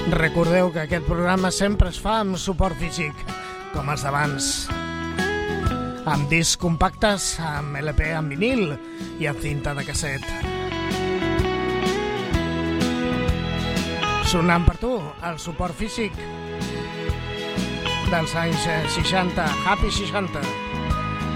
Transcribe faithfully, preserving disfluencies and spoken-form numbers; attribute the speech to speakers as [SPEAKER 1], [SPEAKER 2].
[SPEAKER 1] Recordeu que aquest programa sempre es fa amb suport físic, com els d'abans. Amb discs compactes, amb L P, amb vinil i amb cinta de casset. Sonant per tu, el suport físic dels anys seixanta, Happy seixanta.